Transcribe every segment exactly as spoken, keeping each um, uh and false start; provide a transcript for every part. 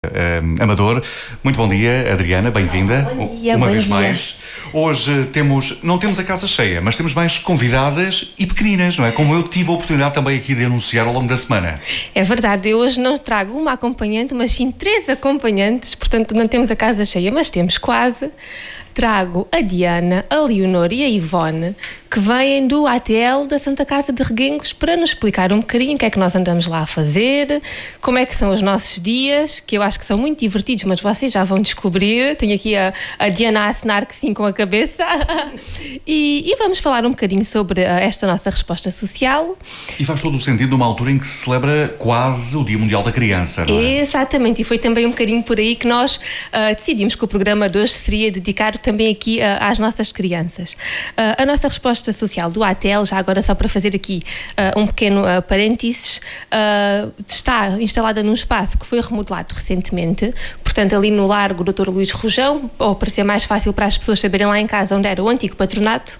Uh, Amador. Muito bom dia, Adriana, bem-vinda. Bom dia, uma bom vez dia. mais. Hoje temos, não temos a casa cheia, mas temos mais convidadas e pequeninas, não é? Como eu tive a oportunidade também aqui de anunciar ao longo da semana. É verdade, eu hoje não trago uma acompanhante, mas sim três acompanhantes, portanto não temos a casa cheia, mas temos quase. Trago a Diana, a Leonor e a Ivone, que vêm do A T L da Santa Casa de Reguengos para nos explicar um bocadinho o que é que nós andamos lá a fazer, como é que são os nossos dias, que eu acho que são muito divertidos, mas vocês já vão descobrir. Tenho aqui a, a Diana a assinar que sim com a cabeça. e, e vamos falar um bocadinho sobre esta nossa resposta social. E faz todo o sentido numa altura em que se celebra quase o Dia Mundial da Criança, não é? Exatamente, e foi também um bocadinho por aí que nós uh, decidimos que o programa de hoje seria dedicado também aqui uh, às nossas crianças. Uh, a nossa resposta social do A T L, já agora só para fazer aqui uh, um pequeno uh, parênteses, uh, está instalada num espaço que foi remodelado recentemente, portanto ali no Largo doutor Luís Rojão, ou para ser mais fácil para as pessoas saberem lá em casa onde era o antigo patronato,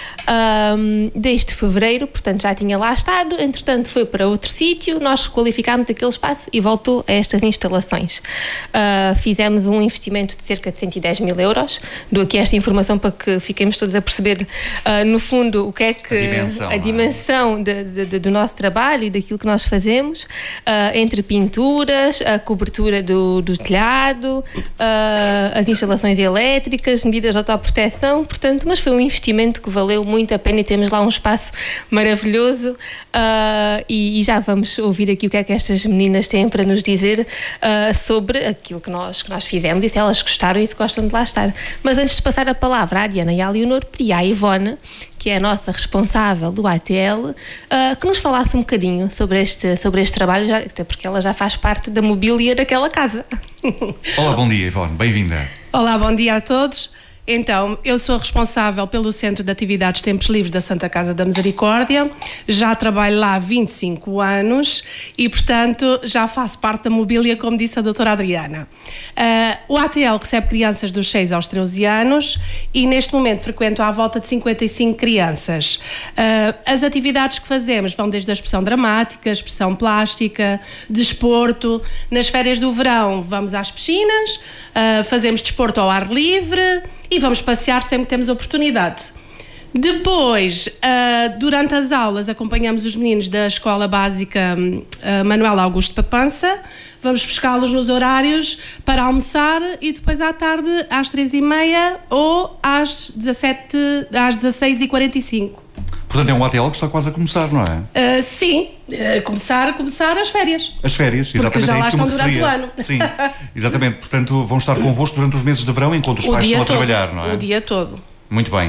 um, desde fevereiro, portanto já tinha lá estado, entretanto foi para outro sítio, nós requalificámos aquele espaço e voltou a estas instalações. Uh, fizemos um investimento de cerca de cento e dez mil euros. Dou aqui esta informação para que fiquemos todos a perceber, uh, no fundo, o que é que a dimensão, a dimensão de, de, de, do nosso trabalho e daquilo que nós fazemos, uh, entre pinturas, a cobertura do, do telhado, uh, as instalações elétricas, medidas de autoproteção, portanto, mas foi um investimento que valeu muito a pena e temos lá um espaço maravilhoso, uh, e, e já vamos ouvir aqui o que é que estas meninas têm para nos dizer uh, sobre aquilo que nós, que nós fizemos e se elas gostaram e se gostam de lá estar. Mas antes de passar a palavra à Diana e à Leonor, pedi à Ivone, que é a nossa responsável do A T L, uh, que nos falasse um bocadinho sobre este, sobre este trabalho, já, até porque ela já faz parte da mobília daquela casa. Olá, bom dia, Ivone, bem-vinda. Olá, bom dia a todos. Então, eu sou responsável pelo Centro de Atividades Tempos Livres da Santa Casa da Misericórdia, já trabalho lá há vinte e cinco anos e, portanto, já faço parte da mobília, como disse a doutora Adriana. Uh, o A T L recebe crianças dos seis aos treze anos e, neste momento, frequento à volta de cinquenta e cinco crianças. Uh, as atividades que fazemos vão desde a expressão dramática, expressão plástica, desporto. Nas férias do verão, vamos às piscinas, uh, fazemos desporto ao ar livre e vamos passear sempre que temos oportunidade. Depois, uh, durante as aulas, acompanhamos os meninos da Escola Básica uh, Manuel Augusto Papança, vamos buscá-los nos horários para almoçar e depois à tarde às três e meia ou às, dezassete, às dezasseis e quarenta e cinco. Portanto, é um A T L que está quase a começar, não é? Uh, sim, uh, começar, começar as férias. As férias, exatamente. Porque já é lá isso que eu estão me durante referia. o ano. Sim, exatamente. Portanto, vão estar convosco durante os meses de verão enquanto os O pais dia estão a todo, trabalhar, não é? O dia todo. Muito bem.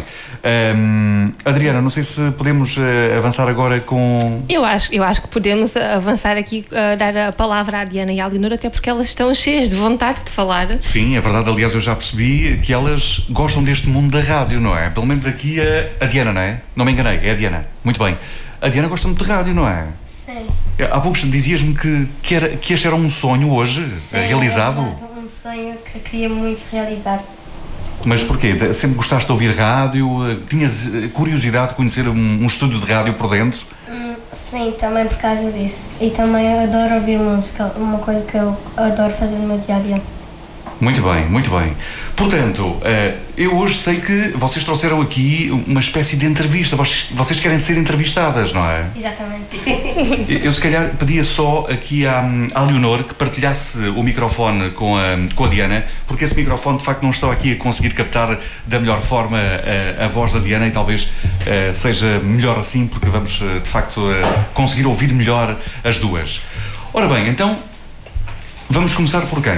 Um, Adriana, não sei se podemos uh, avançar agora com... Eu acho, eu acho que podemos avançar aqui, uh, dar a palavra à Diana e à Leonor, até porque elas estão cheias de vontade de falar. Sim, é verdade. Aliás, eu já percebi que elas gostam deste mundo da rádio, não é? Pelo menos aqui a, a Diana, não é? Não me enganei, é a Diana. Muito bem. A Diana gosta muito de rádio, não é? Sim. Há pouco dizias-me que, que, era, que este era um sonho hoje, Sim, realizado. É verdade, um sonho que queria muito realizar. Mas porquê? Sempre gostaste de ouvir rádio? Tinhas curiosidade de conhecer um, um estúdio de rádio por dentro? Hum, sim, também por causa disso. E também eu adoro ouvir música, uma coisa que eu adoro fazer no meu dia-a-dia. Muito bem, muito bem. Portanto, eu hoje sei que vocês trouxeram aqui uma espécie de entrevista. Vocês, vocês querem ser entrevistadas, não é? Exatamente. Eu se calhar pedia só aqui à, à Leonor que partilhasse o microfone com a, com a Diana, porque esse microfone de facto não está aqui a conseguir captar da melhor forma a, a voz da Diana e talvez uh, seja melhor assim, porque vamos uh, de facto uh, conseguir ouvir melhor as duas. Ora bem, então vamos começar por quem?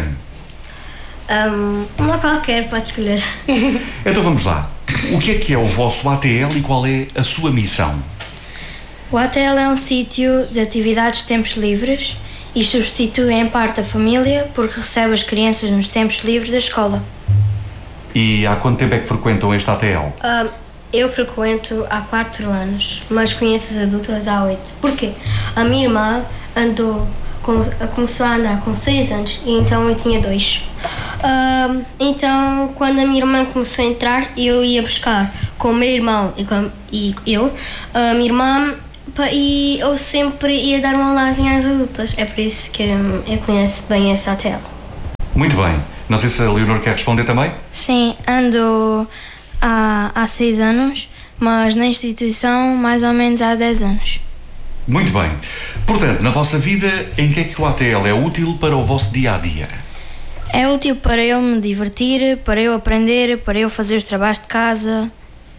Um, uma qualquer, pode escolher. Então vamos lá. O que é que é o vosso A T L e qual é a sua missão? O A T L é um sítio de atividades de tempos livres e substitui em parte a família porque recebe as crianças nos tempos livres da escola. E há quanto tempo é que frequentam este A T L? Um, eu frequento há quatro anos, mas conheço as adultas há oito. Porquê? A minha irmã andou... começou a andar com seis anos e então eu tinha dois. Uh, então, quando a minha irmã começou a entrar, eu ia buscar com o meu irmão e, com, e eu, a minha irmã, e eu sempre ia dar uma aulinha às adultas. É por isso que eu, eu conheço bem esse A T L. Muito bem. Não sei se a Leonor quer responder também? Sim, ando há, há seis anos, mas na instituição mais ou menos há dez anos. Muito bem. Portanto, na vossa vida, em que é que o A T L é útil para o vosso dia-a-dia? É útil para eu me divertir, para eu aprender, para eu fazer os trabalhos de casa.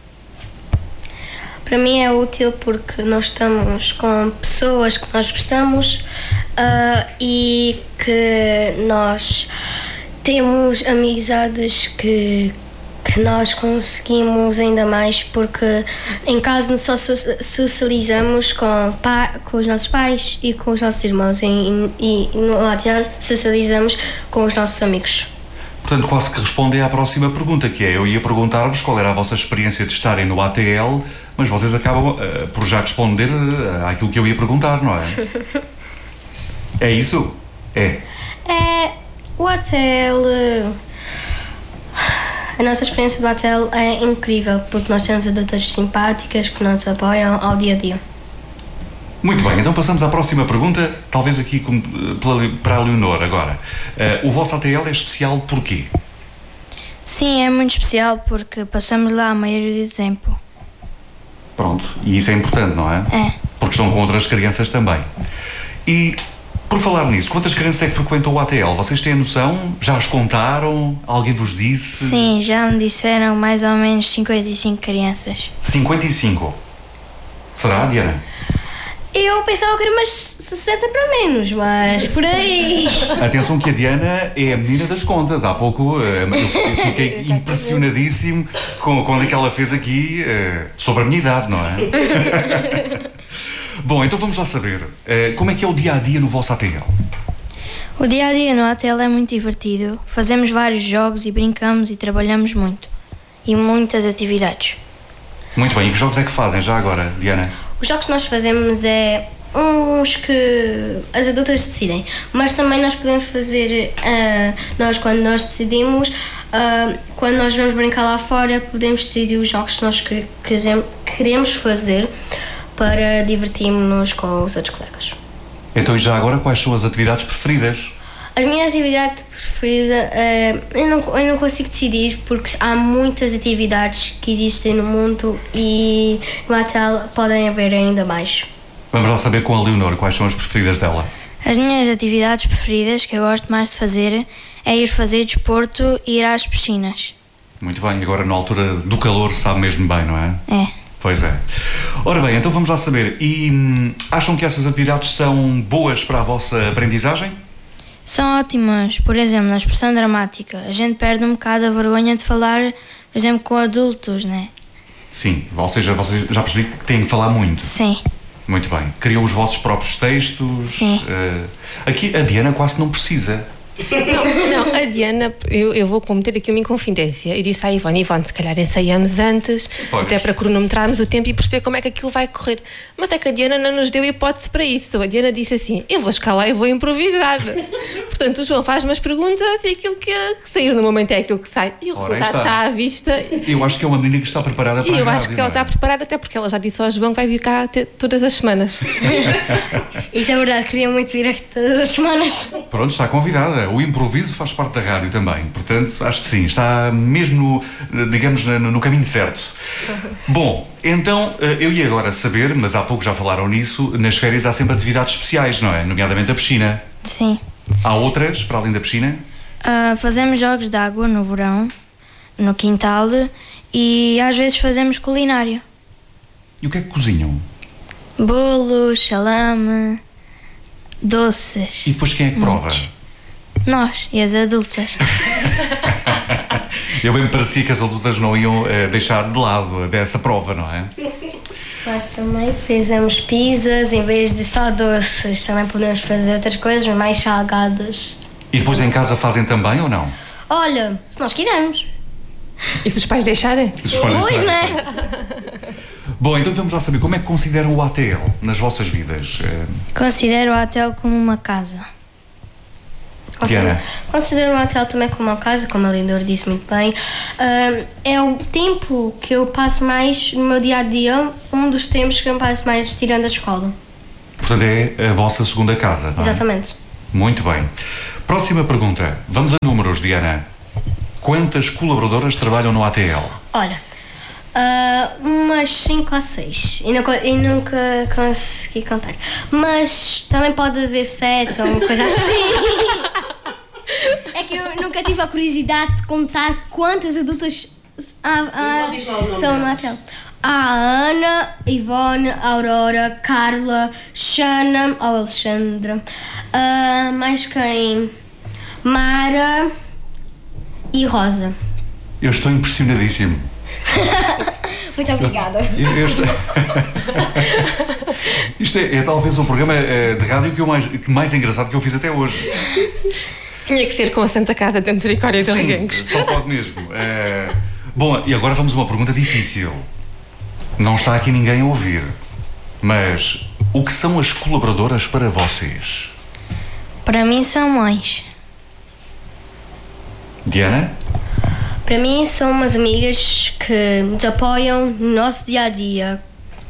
Para mim é útil porque nós estamos com pessoas que nós gostamos uh, e que nós temos amizades que, que nós conseguimos ainda mais, porque em casa só socializamos com, pa, com os nossos pais e com os nossos irmãos, e, e no A T L socializamos com os nossos amigos. Portanto, quase que respondem à próxima pergunta, que é, eu ia perguntar-vos qual era a vossa experiência de estarem no A T L, mas vocês acabam uh, por já responder uh, àquilo que eu ia perguntar, não é? É isso? É. É, o A T L... A nossa experiência do A T L é incrível, porque nós temos adultas simpáticas que nos apoiam ao dia-a-dia. Muito bem, então passamos à próxima pergunta, talvez aqui para a Leonor agora. Uh, o vosso A T L é especial porquê? Sim, é muito especial porque passamos lá a maioria do tempo. Pronto, e isso é importante, não é? É. Porque estão com outras crianças também. E, por falar nisso, quantas crianças é que frequentam o A T L? Vocês têm a noção? Já as contaram? Alguém vos disse? Sim, já me disseram mais ou menos cinquenta e cinco crianças. cinquenta e cinco? Será, Diana? Eu pensava que era umas sessenta para menos, mas por aí. Atenção que a Diana é a menina das contas. Há pouco eu fiquei impressionadíssimo com, quando é que ela fez aqui uh, sobre a minha idade, não é? Bom, então vamos lá saber. Uh, como é que é o dia-a-dia no vosso A T L? O dia-a-dia no A T L é muito divertido. Fazemos vários jogos e brincamos e trabalhamos muito. E muitas atividades. Muito bem. E que jogos é que fazem já agora, Diana? Os jogos que nós fazemos é uns que as adultas decidem, mas também nós podemos fazer, uh, nós quando nós decidimos, uh, quando nós vamos brincar lá fora, podemos decidir os jogos que nós que, que queremos fazer para divertirmos-nos com os outros colegas. Então e já agora quais são as atividades preferidas? A minha atividade preferida, uh, eu, não, eu não consigo decidir porque há muitas atividades que existem no mundo e no A T L podem haver ainda mais. Vamos lá saber com a Leonor quais são as preferidas dela. As minhas atividades preferidas que eu gosto mais de fazer é ir fazer desporto e ir às piscinas. Muito bem, agora na altura do calor sabe mesmo bem, não é? É. Pois é. Ora bem, então vamos lá saber. E hum, acham que essas atividades são boas para a vossa aprendizagem? São ótimas. Por exemplo, na expressão dramática, a gente perde um bocado a vergonha de falar, por exemplo, com adultos, né? Sim, ou seja, vocês já percebi que têm que falar muito. Sim. Muito bem. Criam os vossos próprios textos. Sim. Uh, aqui a Diana quase não precisa. Não, não, a Diana, eu, eu vou cometer aqui uma inconfidência. Eu disse à Ivone, Ivone, se calhar ensaiamos antes, pois. Até para cronometrarmos o tempo e perceber como é que aquilo vai correr. Mas é que a Diana não nos deu hipótese para isso. A Diana disse assim, eu vou escalar e vou improvisar. Portanto, o João faz umas perguntas e aquilo que, que sair no momento é aquilo que sai. E o Ora, resultado está. está à vista. Eu acho que é uma menina que está preparada para e a eu rádio, acho que ela é? está preparada, até porque ela já disse ao João que vai vir cá ter, todas as semanas. Isso é verdade, queria muito vir aqui todas as semanas. Pronto, está convidada. O improviso faz parte da rádio também. Portanto, acho que sim, está mesmo, no, digamos, no, no caminho certo. Bom, então, eu ia agora saber, mas há pouco já falaram nisso, nas férias há sempre atividades especiais, não é? Nomeadamente a piscina. Sim. Há outras, para além da piscina? Uh, fazemos jogos de água no verão, no quintal, e às vezes fazemos culinária. E o que é que cozinham? Bolos, salame, doces. E depois quem é que prova? Nós e as adultas. Eu bem me parecia que as adultas não iam uh, deixar de lado dessa prova, não é? Nós também fizemos pizzas, em vez de só doces, também podemos fazer outras coisas mais salgadas. E depois em casa fazem também ou não? Olha, se nós quisermos. E se os pais deixarem? Se os pais Pois, deixarem, né? Bom, então vamos lá saber como é que consideram o A T L nas vossas vidas. Considero o A T L como uma casa. Diana? Considero o A T L também como uma casa, como a Leonor disse muito bem. Uh, é o tempo que eu passo mais no meu dia-a-dia, um dos tempos que eu passo mais tirando a escola. Portanto, é a vossa segunda casa, não é? Exatamente. Muito bem. Próxima pergunta. Vamos a números, Diana. Quantas colaboradoras trabalham no A T L? Olha, uh, umas cinco ou seis. E nunca, e nunca consegui contar. Mas também pode haver sete ou uma coisa assim. É que eu nunca tive a curiosidade de contar quantas adultas há, há, estão no A T L. Há a Ana, Ivone, Aurora, Carla, Xana, ou Alexandra, uh, mais quem? Mara e Rosa. Eu estou impressionadíssimo. Muito obrigada. Eu, eu estou... Isto é, é talvez o programa uh, de rádio que, eu mais, que mais engraçado que eu fiz até hoje. Tinha que ser com a Santa Casa da Misericórdia de Reguengos. Só pode mesmo. Uh, bom, e agora vamos a uma pergunta difícil. Não está aqui ninguém a ouvir, mas o que são as colaboradoras para vocês? Para mim são mães. Diana? Para mim são umas amigas que nos apoiam no nosso dia-a-dia.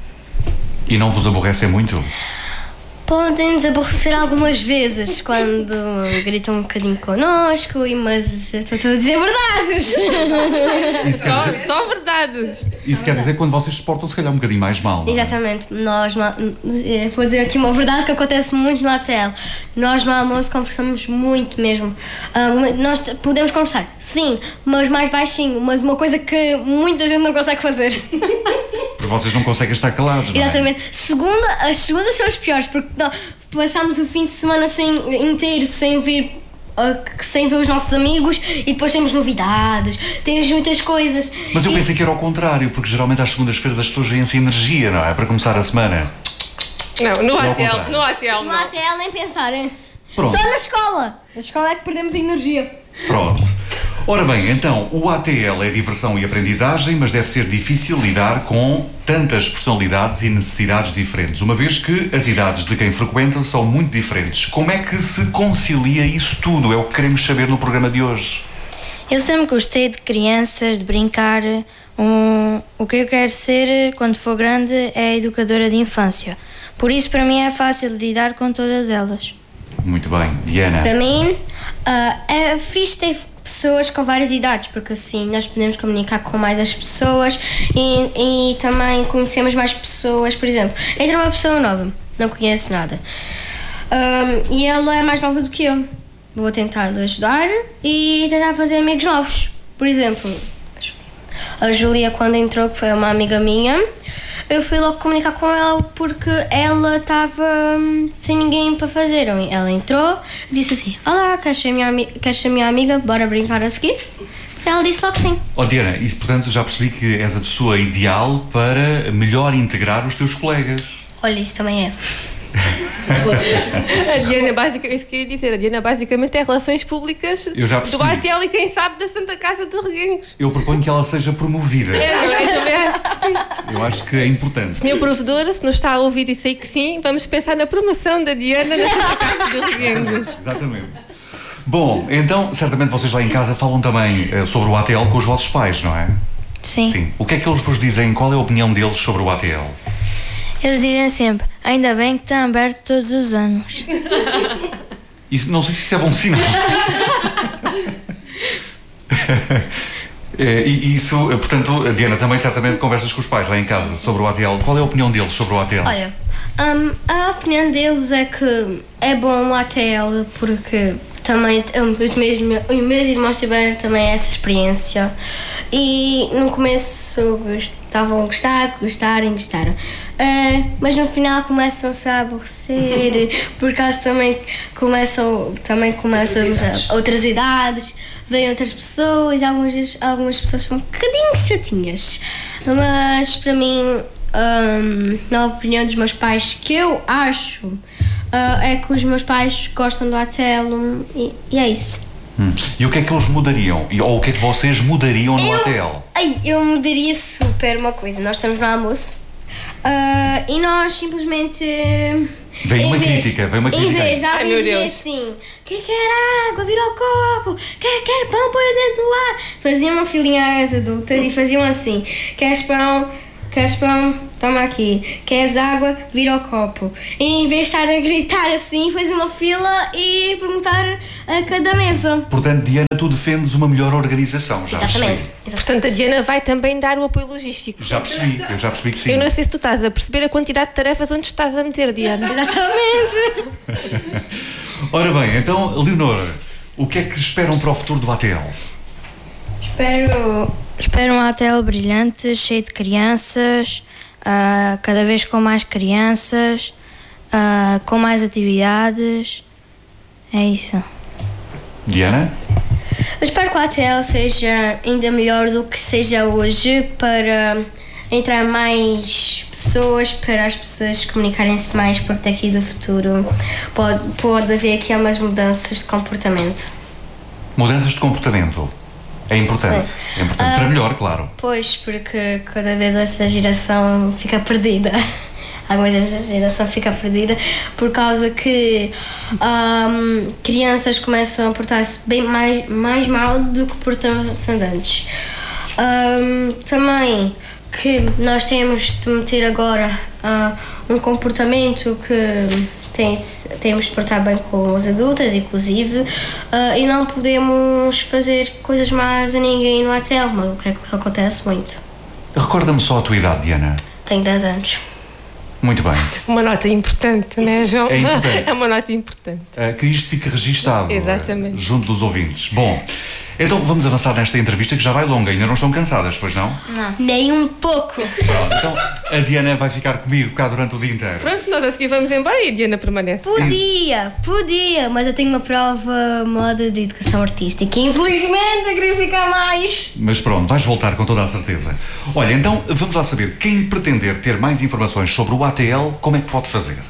E não vos aborrecem muito? Podem nos aborrecer algumas vezes quando gritam um bocadinho connosco, mas eu estou a dizer verdades. Isso quer Só, dizer, só verdades. isso quer dizer que quando vocês se portam se calhar um bocadinho mais mal, não é? Exatamente. Nós, no- vou dizer aqui uma verdade que acontece muito no A T L. Nós no almoço conversamos muito mesmo. Ah, nós t- podemos conversar, sim, mas mais baixinho, mas uma coisa que muita gente não consegue fazer. Porque vocês não conseguem estar calados, não é? Exatamente. Segunda, as segundas são as piores, porque não, passamos o fim de semana sem, inteiro sem ver, uh, sem ver os nossos amigos e depois temos novidades, temos muitas coisas. Mas eu E- pensei que era ao contrário, porque geralmente às segundas-feiras as pessoas vêm-se energia, não é? Para começar a semana. Não, no ao A T L, contrário. no A T L No não. A T L nem pensar, hein? Pronto. Só na escola. Na escola é que perdemos a energia. Pronto. Ora bem, então, o A T L é diversão e aprendizagem, mas deve ser difícil lidar com tantas personalidades e necessidades diferentes, uma vez que as idades de quem frequenta são muito diferentes. Como é que se concilia isso tudo? É o que queremos saber no programa de hoje. Eu sempre gostei de crianças, de brincar. Um, o que eu quero ser quando for grande é educadora de infância. Por isso, para mim, é fácil lidar com todas elas. Muito bem. Diana? Para mim, ah, é fixe ter pessoas com várias idades, porque assim nós podemos comunicar com mais as pessoas e, e também conhecemos mais pessoas. Por exemplo, entra uma pessoa nova, não conhece nada, Ahm, e ela é mais nova do que eu. Vou tentar ajudar e tentar fazer amigos novos. Por exemplo, a Júlia, quando entrou, que foi uma amiga minha, eu fui logo comunicar com ela porque ela estava hum, sem ninguém para fazer. Ela entrou, disse assim: olá, queres ser minha, ami- queres ser minha amiga? Bora brincar a seguir? Ela disse logo sim. Oh, Diana, e portanto já percebi que és a pessoa ideal para melhor integrar os teus colegas. Olha, isso também é. A Diana, basicamente, isso que eu ia dizer, a Diana basicamente é relações públicas Eu já do percebi. A T L e quem sabe da Santa Casa de Reguengos. Eu proponho que ela seja promovida. É, não é? Também acho que sim. Eu acho que é importante. Senhor Provedor, se nos está a ouvir e sei que sim, vamos pensar na promoção da Diana na Santa Casa de Reguengos. Exatamente. Bom, então, certamente vocês lá em casa falam também eh, sobre o A T L com os vossos pais, não é? Sim. Sim. O que é que eles vos dizem? Qual é a opinião deles sobre o A T L? Eles dizem sempre, ainda bem que está aberto todos os anos. Isso, não sei se isso é bom sinal. É, e isso, eh, portanto, a Diana, também certamente conversas com os pais lá em casa sobre o A T L. Qual é a opinião deles sobre o A T L? Olha, hum, a opinião deles é que é bom o A T L porque também hum, os, meus, os meus irmãos tiveram também essa experiência e no começo estavam a gostar, gostarem, gostaram. Ah, mas no final começam-se a aborrecer por causa também começam, também começam outras idades, outras idades vêm outras pessoas e algumas, vezes- algumas pessoas são um bocadinho chatinhas. Mas para mim, hum, na opinião dos meus pais, que eu acho ah, é que os meus pais gostam do A T L e, e é isso. Hum. E o que é que eles mudariam? E, ou o que é que vocês mudariam no A T L? Ai, eu mudaria super uma coisa. Nós estamos no almoço ah, e nós simplesmente. Vem em uma vez- crítica, vem uma Em crítica. vez de Ai, alguém meu dizer Deus. assim: quem quer água, vira o copo, quer, quer pão, põe dentro do ar. Faziam uma filhinha às adultas e faziam assim: queres pão, queres pão, toma aqui, queres água, vira o copo. E em vez de estar a gritar assim, fez uma fila e perguntar a cada mesa. Portanto, Diana, tu defendes uma melhor organização, já Exatamente. percebi. Portanto, a Diana vai também dar o apoio logístico. Já percebi, eu já percebi que sim. Eu não sei se tu estás a perceber a quantidade de tarefas onde estás a meter, Diana. Exatamente. Ora bem, então, Leonor, o que é que esperam para o futuro do A T L? Espero, espero um hotel brilhante, cheio de crianças, uh, cada vez com mais crianças, uh, com mais atividades. É isso. Diana? Eu espero que o A T L seja ainda melhor do que seja hoje para entrar mais pessoas, para as pessoas comunicarem-se mais, porque daqui do futuro pode, pode haver aqui umas mudanças de comportamento. Mudanças de comportamento. É importante. Sim. É importante. Ah, para melhor, claro. Pois, porque cada vez essa geração fica perdida. Alguma vez essa geração fica perdida por causa que um, crianças começam a portar-se bem mais, mais mal do que portam-se antes. Um, também que nós temos de meter agora uh, um comportamento que tem, temos de portar bem com os adultos, inclusive, uh, e não podemos fazer coisas más a ninguém no hotel, mas o que é que acontece muito. Recorda-me só a tua idade, Diana. Tenho dez anos. Muito bem. Uma nota importante, não é, João? É importante. É uma nota importante. Uh, que isto fique registado. Exatamente. Uh, junto dos ouvintes. Bom, então vamos avançar nesta entrevista que já vai longa. Ainda não estão cansadas, pois não? Não. Nem um pouco. Pronto, então a Diana vai ficar comigo cá durante o dia inteiro. Pronto, nós a seguir vamos embora e a Diana permanece. Podia, podia, mas eu tenho uma prova moda de educação artística e infelizmente eu queria ficar mais. Mas pronto, vais voltar com toda a certeza. Olha, então vamos lá saber, quem pretender ter mais informações sobre o A T L, como é que pode fazer?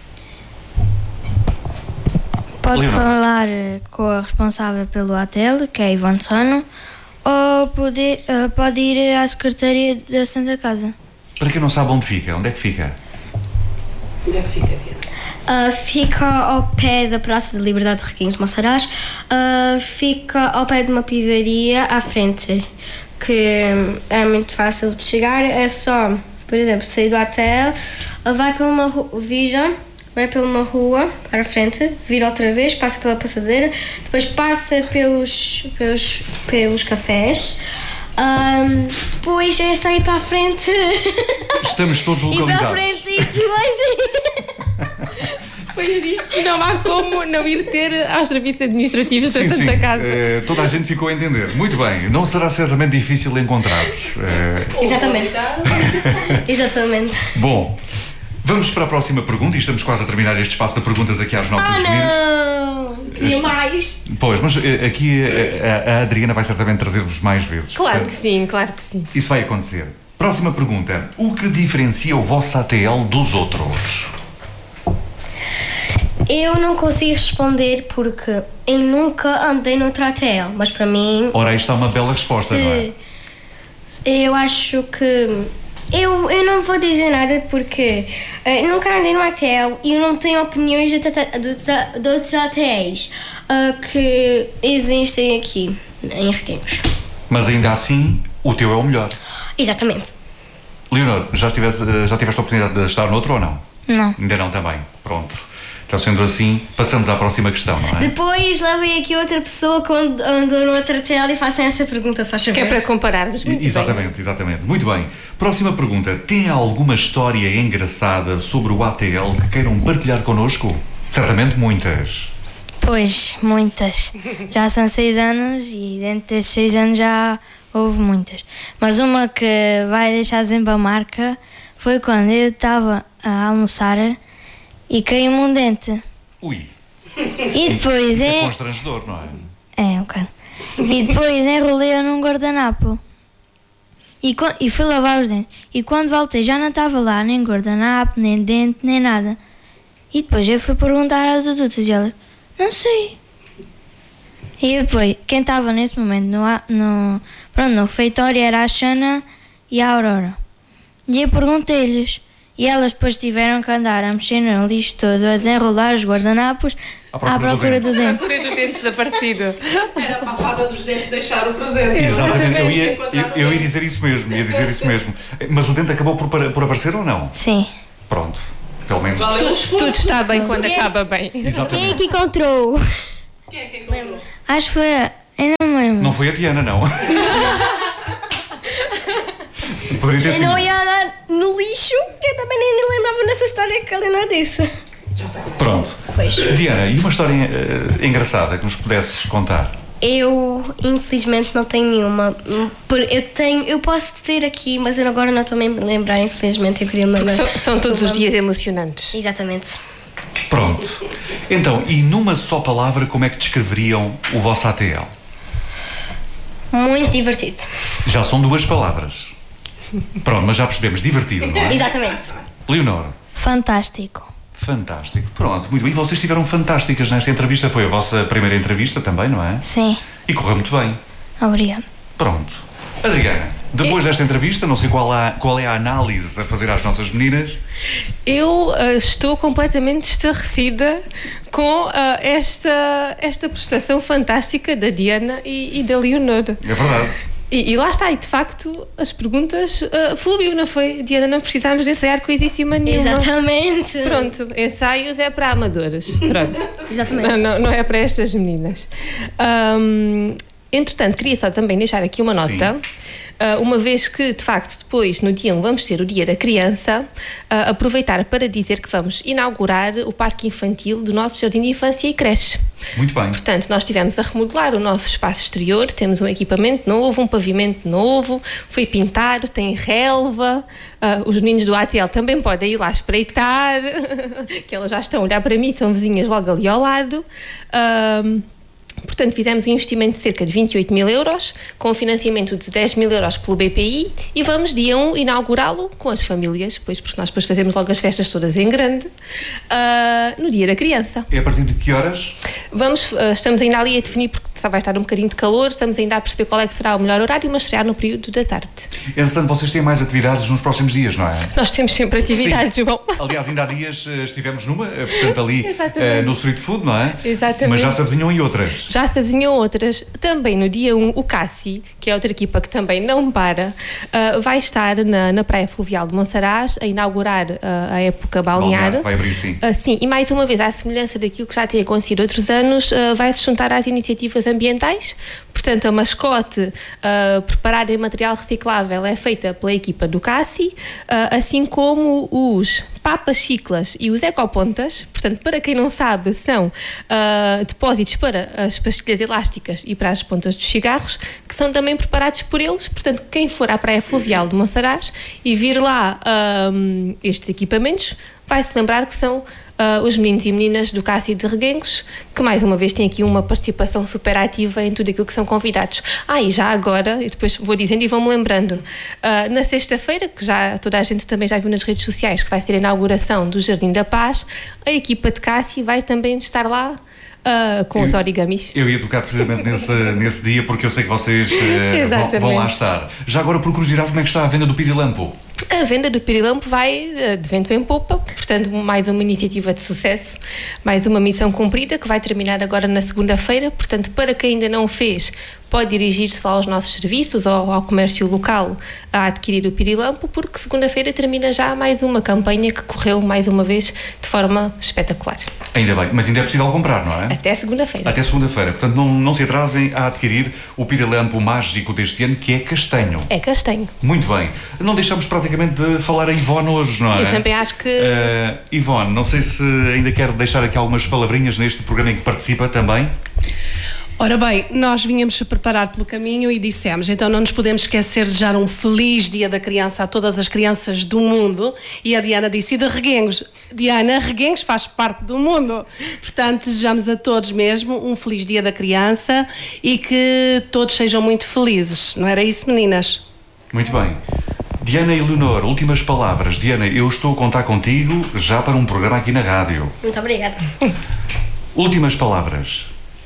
Pode Leonor. falar com a responsável pelo A T L, que é a Ivone Sono, ou pode, uh, pode ir à Secretaria da Santa Casa. Para quem não sabe onde fica, onde é que fica? Onde é que fica, Diana? Uh, fica ao pé da Praça da Liberdade de Requinhos de Monsaraz, uh, fica ao pé de uma pizzaria à frente, que é muito fácil de chegar, é só, por exemplo, sair do hotel, uh, vai para uma rua, vira, vai pela uma rua para a frente, vira outra vez, passa pela passadeira, depois passa pelos, pelos, pelos cafés, um, depois é sair para a frente. Estamos todos E para a localizados. frente e depois. Depois disto que não há como não ir ter aos serviços administrativos da Sim, Santa sim. Casa. Eh, toda a gente ficou a entender. Muito bem, não será certamente difícil encontrar-vos. Eh, Exatamente. Exatamente. bom, vamos para a próxima pergunta e estamos quase a terminar este espaço de perguntas aqui às nossas meninas. Não! Queria mais. Pois, mas eh, aqui eh, a, a Adriana vai certamente trazer-vos mais vezes. Claro que Portanto, sim, claro que sim. isso vai acontecer. Próxima pergunta. O que diferencia o vosso A T L dos outros? Eu não consigo responder porque eu nunca andei noutra A T L, mas para mim. Ora, isto é uma bela resposta, se- não é? Eu acho que. Eu, eu não vou dizer nada porque eh, eu nunca andei no A T L e eu não tenho opiniões de, tata- dos a- de outros A T Ls ah, que existem aqui em Requengos. Mas ainda assim, o teu é o melhor. Exatamente. Leonor, já tiveste, eh, já tiveste a oportunidade de estar noutro ou não? Não. Ainda não também. Pronto. Então, sendo assim, passamos à próxima questão, não é? Depois lá vem aqui outra pessoa que and- andou no outro A T L e façam essa pergunta, se faz favor. Que é para compararmos. Muito exatamente, bem. exatamente. Muito bem. Próxima pergunta. Tem alguma história engraçada sobre o A T L que queiram partilhar connosco? Certamente muitas. Pois, muitas. Já são seis anos e dentro desses seis anos já houve muitas. Mas uma que vai deixar sempre a marca foi quando eu estava a almoçar e caiu-me um dente. Ui. E depois Isso é é... constrangedor, não é? É, um bocado. E depois enrolei-o num guardanapo. E, co- e fui lavar os dentes. E quando voltei já não estava lá nem guardanapo, nem dente, nem nada. E depois eu fui perguntar às adultas e elas, não sei. E depois, quem estava nesse momento no, a- no, pronto, no refeitório era a Xana e a Aurora. E eu perguntei-lhes. E elas depois tiveram que andar a mexer no lixo todo, a desenrolar os guardanapos à procura, à procura do, do dente. À procura do dente desaparecido. Era para a fada dos dentes deixar o presente. Exatamente, eu ia, eu, eu ia dizer isso mesmo, ia dizer isso mesmo. Mas o dente acabou por, por aparecer ou não? Sim. Pronto, pelo menos. Tudo, tudo está bem quando acaba bem. Exatamente. Quem é que encontrou? Quem é que encontrou? Acho que foi a... Eu não me lembro. Não foi a Diana, não. Poderia ter Eu sido. não ia andar no lixo, eu também nem me lembrava nessa história que a Leonor disse. Pronto. Pois. Diana, e uma história uh, engraçada que nos pudesses contar? Eu, infelizmente, não tenho nenhuma. Eu tenho, eu posso ter aqui, mas eu agora não estou a me lembrar, infelizmente. Eu queria me lembrar. São, são todos os dias emocionantes. Exatamente. Pronto. Então, e numa só palavra, como é que descreveriam o vosso A T L? Muito divertido. Já são duas palavras. Pronto, mas já percebemos, divertido, não é? Exatamente. Leonor? Fantástico. Fantástico. Pronto, muito bem. E vocês estiveram fantásticas nesta entrevista. Foi a vossa primeira entrevista também, não é? Sim. E correu muito bem. Obrigada. Pronto. Adriana, depois desta entrevista, não sei qual, há, qual é a análise a fazer às nossas meninas. Eu uh, estou completamente estarrecida com uh, esta, esta prestação fantástica da Diana e, e da Leonor. É verdade. E, e lá está, e de facto as perguntas uh, fluiu, não foi? Diana, não precisámos de ensaiar coisíssima nenhuma. Exatamente. Pronto, ensaios é para amadores. Pronto. Exatamente. Não, não, não é para estas meninas. Um, entretanto, queria só também deixar aqui uma nota. Uh, uma vez que, de facto, depois, no dia um, vamos ter o Dia da Criança, uh, aproveitar para dizer que vamos inaugurar o Parque Infantil do nosso Jardim de Infância e Creche. Muito bem. Portanto, nós estivemos a remodelar o nosso espaço exterior, temos um equipamento novo, um pavimento novo, foi pintado, tem relva, uh, os meninos do A T L também podem ir lá espreitar, que elas já estão a olhar para mim, são vizinhas logo ali ao lado. Uh, Portanto, fizemos um investimento de cerca de vinte e oito mil euros, com um financiamento de dez mil euros pelo B P I, e vamos dia um inaugurá-lo com as famílias, pois, porque nós depois fazemos logo as festas todas em grande, uh, no Dia da Criança. É a partir de que horas? Vamos, uh, estamos ainda ali a definir, porque só vai estar um bocadinho de calor, estamos ainda a perceber qual é que será o melhor horário, mas será no período da tarde. Entretanto, vocês têm mais atividades nos próximos dias, não é? Nós temos sempre atividades, Sim. João. Aliás, ainda há dias uh, estivemos numa, uh, portanto, ali Exatamente. uh, no Street Food, não é? Exatamente. Mas já se avizinham em outras. Já se avizinham outras. Também no dia um, o Cassi, que é outra equipa que também não para, uh, vai estar na, na Praia Fluvial de Monsaraz a inaugurar uh, a época balnear. Balnear, vai abrir, sim. Uh, sim, e mais uma vez, à semelhança daquilo que já tem acontecido outros anos, uh, vai se juntar às iniciativas ambientais. Portanto, a mascote uh, preparada em material reciclável é feita pela equipa do Cassi, uh, assim como os papas chiclas e os ecopontas. Portanto, para quem não sabe, são uh, depósitos para as pastilhas elásticas e para as pontas dos cigarros, que são também preparados por eles. Portanto, quem for à Praia Fluvial de Monsaraz e vir lá um, estes equipamentos, vai se lembrar que são uh, os meninos e meninas do Cassi de Reguengos, que mais uma vez têm aqui uma participação super ativa em tudo aquilo que são convidados. Ah, e já agora, e depois vou dizendo e vou-me lembrando, uh, na sexta-feira, que já toda a gente também já viu nas redes sociais, que vai ser a inauguração do Jardim da Paz, a equipa de Cassi vai também estar lá uh, com eu, os origamis. Eu ia tocar precisamente nesse, nesse dia, porque eu sei que vocês uh, vão, vão lá estar. Já agora, por curiosidade, como é que está a venda do pirilampo? A venda do pirilampo vai de vento em popa, portanto, mais uma iniciativa de sucesso, mais uma missão cumprida, que vai terminar agora na segunda-feira. Portanto, para quem ainda não o fez, pode dirigir-se lá aos nossos serviços ou ao comércio local a adquirir o pirilampo, porque segunda-feira termina já mais uma campanha que correu mais uma vez de forma espetacular. Ainda bem, mas ainda é possível comprar, não é? Até segunda-feira. Até segunda-feira, portanto não, não se atrasem a adquirir o pirilampo mágico deste ano, que é castanho. É castanho. Muito bem. Não deixamos praticamente de falar a Ivone hoje, não é? Eu também acho que... Uh, Ivone, não sei se ainda quer deixar aqui algumas palavrinhas neste programa em que participa também. Ora bem, nós vínhamos a preparar pelo caminho e dissemos, então não nos podemos esquecer de desejar um feliz Dia da Criança a todas as crianças do mundo. E a Diana disse, e de Reguengos? Diana, Reguengos faz parte do mundo. Portanto, desejamos a todos mesmo um feliz Dia da Criança e que todos sejam muito felizes. Não era isso, meninas? Muito bem. Diana e Leonor, últimas palavras. Diana, eu estou a contar contigo já para um programa aqui na rádio. Muito obrigada. Últimas palavras.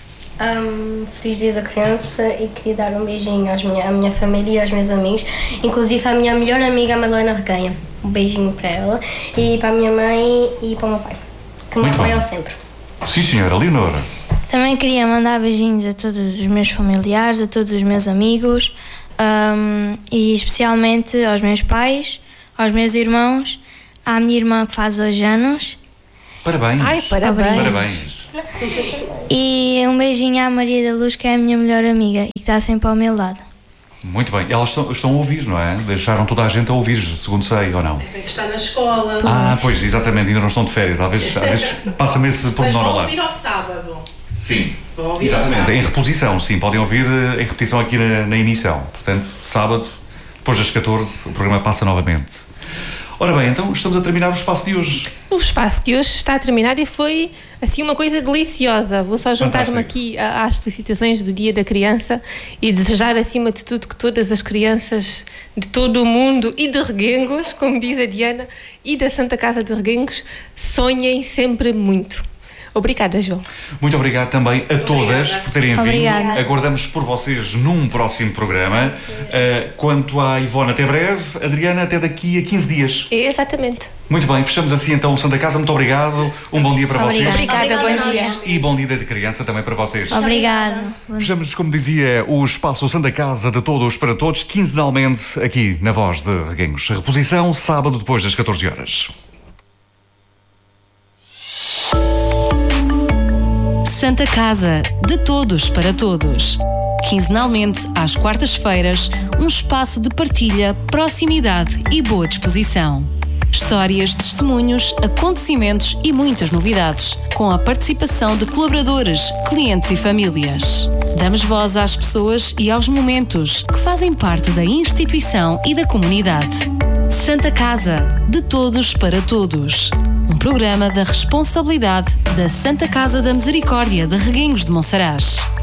Um, feliz Dia da Criança e queria dar um beijinho às minha, à minha família e aos meus amigos, inclusive à minha melhor amiga, a Madalena Reganha. Um beijinho para ela e para a minha mãe e para o meu pai, que me apoiam sempre. Sim, senhora. Leonor. Também queria mandar beijinhos a todos os meus familiares, a todos os meus amigos, um, e especialmente aos meus pais, aos meus irmãos, à minha irmã que faz hoje anos. Parabéns. Ai, parabéns. Parabéns. E um beijinho à Maria da Luz, que é a minha melhor amiga e que está sempre ao meu lado. Muito bem. Elas estão, estão a ouvir, não é? Deixaram toda a gente a ouvir, segundo sei, ou não? Devem estar na escola. Ah, pois, exatamente. Ainda não estão de férias. Às vezes, às vezes passa-me esse pormenor ao lado. Mas vão ouvir ao sábado. Sim, Vão ouvir exatamente. ao sábado. Em reposição, sim. Podem ouvir em repetição aqui na, na emissão. Portanto, sábado, depois das catorze, o programa passa novamente. Ora bem, então estamos a terminar o espaço de hoje. O espaço de hoje está a terminar e foi assim uma coisa deliciosa. Vou só juntar-me aqui às felicitações do Dia da Criança e desejar acima de tudo que todas as crianças de todo o mundo e de Reguengos, como diz a Diana, e da Santa Casa de Reguengos, sonhem sempre muito. Obrigada, João. Muito obrigado também a todas por terem vindo. Obrigada. Aguardamos por vocês num próximo programa. Uh, quanto à Ivone, até breve. Adriana, até daqui a quinze dias. Exatamente. Muito bem, fechamos assim então o Santa Casa. Muito obrigado. Um bom dia para Obrigada. vocês. Obrigada, Obrigada bom a dia. nós. E bom dia de criança também para vocês. Obrigada. Fechamos, como dizia, o espaço Santa Casa de todos para todos, quinzenalmente aqui na Voz de Reguengos. Reposição, sábado, depois das catorze horas. Santa Casa, de todos para todos. Quinzenalmente, às quartas-feiras, um espaço de partilha, proximidade e boa disposição. Histórias, testemunhos, acontecimentos e muitas novidades, com a participação de colaboradores, clientes e famílias. Damos voz às pessoas e aos momentos que fazem parte da instituição e da comunidade. Santa Casa, de todos para todos. Um programa da responsabilidade da Santa Casa da Misericórdia de Reguengos de Monsaraz.